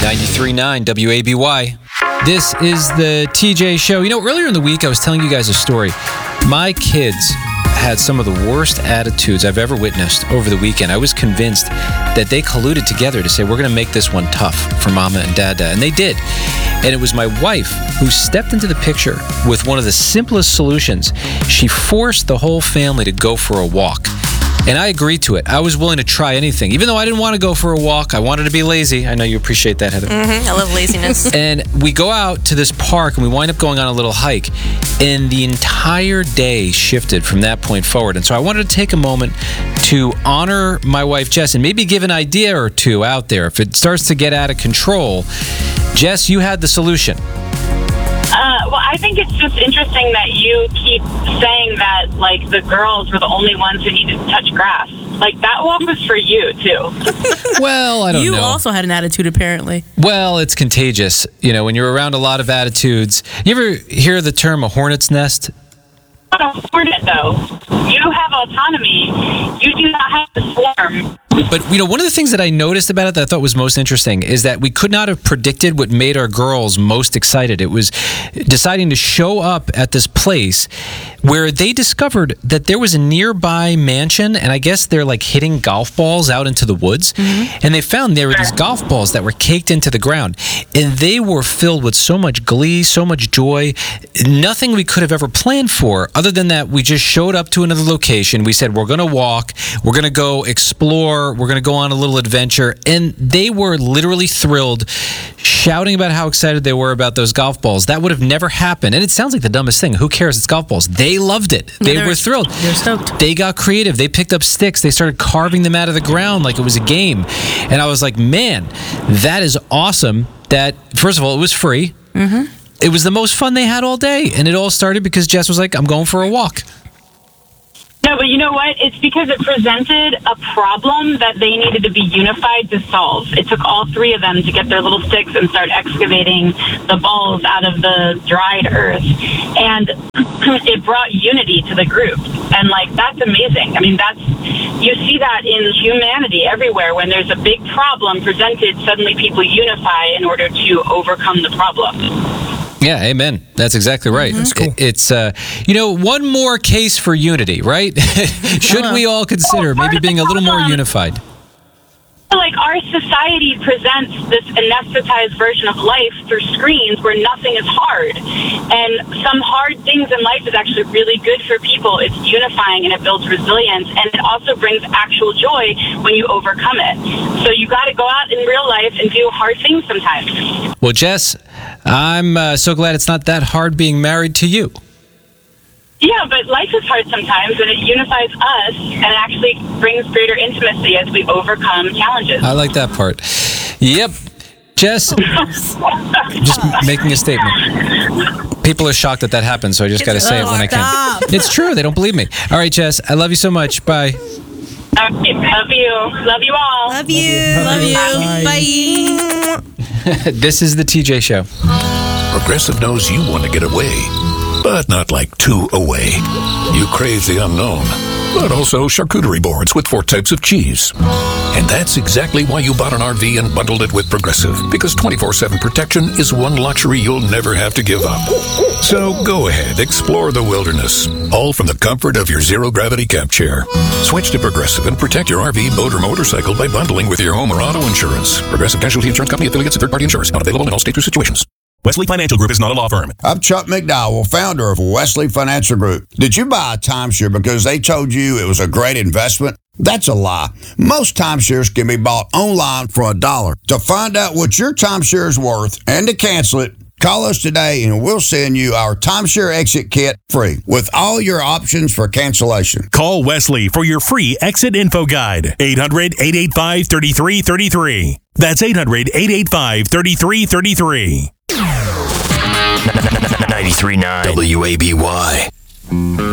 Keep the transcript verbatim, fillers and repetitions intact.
ninety-three point nine W A B Y. This is the T J Show. You know, earlier in the week, I was telling you guys a story. My kids had some of the worst attitudes I've ever witnessed over the weekend. I was convinced that they colluded together to say, we're going to make this one tough for Mama and Dada. And they did. And it was my wife who stepped into the picture with one of the simplest solutions. She forced the whole family to go for a walk. And I agreed to it. I was willing to try anything. Even though I didn't want to go for a walk, I wanted to be lazy. I know you appreciate that, Heather. Mm-hmm. I love laziness. And we go out to this park, and we wind up going on a little hike. And the entire day shifted from that point forward. And so I wanted to take a moment to honor my wife, Jess, and maybe give an idea or two out there. If it starts to get out of control, Jess, you had the solution. Uh, well, I think it's just interesting that you keep saying that, like, the girls were the only ones who needed to touch grass. Like, that walk was for you, too. Well, I don't you know. You also had an attitude, apparently. Well, it's contagious. You know, when you're around a lot of attitudes. You ever hear the term a hornet's nest? Not a hornet, though. You have autonomy. You do not have to swarm. But, you know, one of the things that I noticed about it that I thought was most interesting is that we could not have predicted what made our girls most excited. It was deciding to show up at this place where they discovered that there was a nearby mansion, and I guess they're like hitting golf balls out into the woods. Mm-hmm. And they found there were these golf balls that were caked into the ground. And they were filled with so much glee, so much joy, nothing we could have ever planned for, other than that we just showed up to another location. We said, we're going to walk, we're going to go explore, we're going to go on a little adventure. And they were literally thrilled, shouting about how excited they were about those golf balls. That would have never happened. And it sounds like the dumbest thing. Who cares? It's golf balls. They loved it. They yeah, were thrilled. They're stoked. They got creative. They picked up sticks. They started carving them out of the ground like it was a game. And I was like, man, that is awesome. That, first of all, it was free. Mm-hmm. It was the most fun they had all day. And it all started because Jess was like, I'm going for a walk. No, but you know what? It's because it presented a problem that they needed to be unified to solve. It took all three of them to get their little sticks and start excavating the balls out of the dried earth. And it brought unity to the group. And, like, that's amazing. I mean, that's, you see that in humanity everywhere. When there's a big problem presented, suddenly people unify in order to overcome the problem. Yeah, amen. That's exactly right. Mm-hmm. That's cool. It's, uh, you know, one more case for unity, right? Should we all consider maybe being a little more unified? Like, our society presents this anesthetized version of life through screens where nothing is hard. And some hard things in life is actually really good for people. It's unifying and it builds resilience. And it also brings actual joy when you overcome it. So you got to go out in real life and do hard things sometimes. Well, Jess, I'm uh, so glad it's not that hard being married to you. Yeah, but life is hard sometimes, and it unifies us, and it actually brings greater intimacy as we overcome challenges. I like that part. Yep. Jess, just making a statement. People are shocked that that happened, so I just got to say it when I can. It's true. They don't believe me. All right, Jess, I love you so much. Bye. Okay, love you. Love you all. Love you. Love you. Bye. This is the T J Show. Progressive knows you want to get away, but not like two away. You crave the unknown, but also charcuterie boards with four types of cheese. And that's exactly why you bought an R V and bundled it with Progressive, because twenty-four seven protection is one luxury you'll never have to give up. So go ahead, explore the wilderness, all from the comfort of your zero-gravity camp chair. Switch to Progressive and protect your R V, boat, or motorcycle by bundling with your home or auto insurance. Progressive Casualty Insurance Company, affiliates, and third-party insurers. Not available in all states or situations. Wesley Financial Group is not a law firm. I'm Chuck McDowell, founder of Wesley Financial Group. Did you buy a timeshare because they told you it was a great investment? That's a lie. Most timeshares can be bought online for a dollar. To find out what your timeshare is worth and to cancel it, call us today and we'll send you our timeshare exit kit free with all your options for cancellation. Call Wesley for your free exit info guide. eight hundred, eight eight five, three three three three. That's eight hundred, eight eight five, three three three three. ninety-three point nine W A B Y.